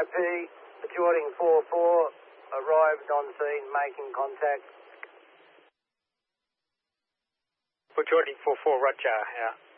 IP, adjoining 4-4, arrived on scene, making contact. Adjoining 4-4, roger, out.